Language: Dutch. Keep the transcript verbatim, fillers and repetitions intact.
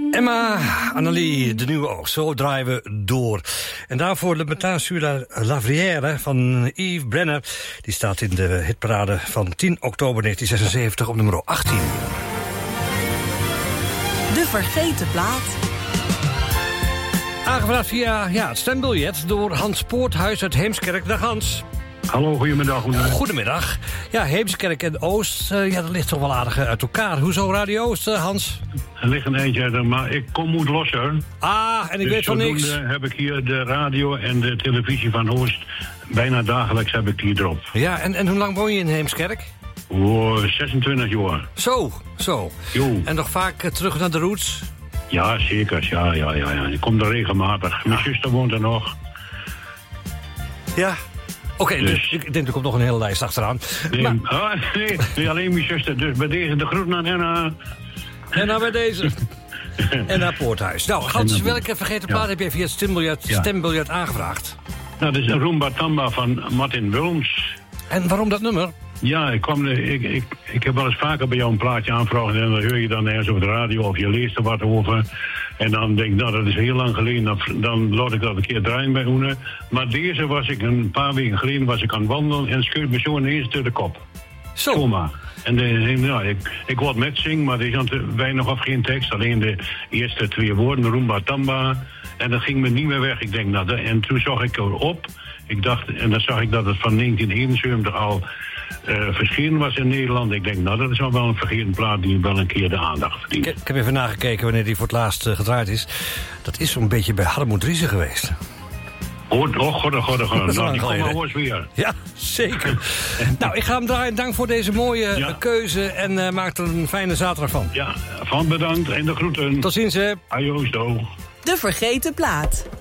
Emma, Annelie, de nieuwe oogst. Zo draaien we door. En daarvoor Le Matin sur la Lavrière van Yves Brenner. Die staat in de hitparade van tien oktober negentien zesenzeventig op nummer achttien. De vergeten plaat. Aangevraagd via ja, het stembiljet door Hans Poorthuis uit Heemskerk. Dag Hans. Hallo, goedemiddag. Goedemiddag. Goedemiddag. Ja, Heemskerk en Oost, uh, ja, dat ligt toch wel aardig uit elkaar. Hoezo Radio Oost, uh, Hans? Er ligt een eentje uit, maar ik kom moet losser. Ah, en ik dus weet van niks. heb ik hier de radio en de televisie van Oost. Bijna dagelijks heb ik die erop. Ja, en, en hoe lang woon je in Heemskerk? Oh, zesentwintig jaar. Zo, zo. Jo. En nog vaak uh, terug naar de roots? Ja, zeker. Ja, ja, ja, ja. Ik kom er regelmatig. Mijn zuster woont er nog. Ja. Oké, okay, dus. dus ik denk er komt nog een hele lijst achteraan. Nee, maar... ah, nee, nee, alleen mijn zuster. Dus bij deze de groet naar Henna. En nou bij deze. En naar Poorthuis. Nou, Hans, welke vergeten plaat ja. heb jij via het stembiljet, ja. stembiljet aangevraagd? Nou, dat is een Rumba Tamba van Martin Wilms. En waarom dat nummer? Ja, ik, kwam, ik, ik, ik heb wel eens vaker bij jou een plaatje aanvragen en dan hoor je dan ergens op de radio of je leest er wat over. En dan denk ik, nou dat is heel lang geleden, dan, dan laat ik dat een keer draaien bij Oene. Maar deze was ik een paar weken geleden was ik aan het wandelen en scheurde me zo ineens door de kop. Zo. Zomaar. En de, nou, ik, ik word met zingen, maar er is weinig of geen tekst. Alleen de eerste twee woorden, Rumba Tamba. En dat ging me niet meer weg. Ik denk, nou, en toen zag ik erop. Ik dacht, en dan zag ik dat het van negentien eenenzeventig al uh, verschenen was in Nederland. Ik denk, nou, dat is wel een vergeten plaat die wel een keer de aandacht verdient. Ik, ik heb even nagekeken wanneer die voor het laatst uh, gedraaid is. Dat is zo'n beetje bij Harmut Driessen geweest. Oh, oh, god, oh, god, oh, god. Nou, die komen we weer. Ja, zeker. Nou, ik ga hem draaien. Dank voor deze mooie ja. keuze. En uh, maak er een fijne zaterdag van. Ja, van bedankt en de groeten. Tot ziens, hè. Ajoosto. De vergeten plaat.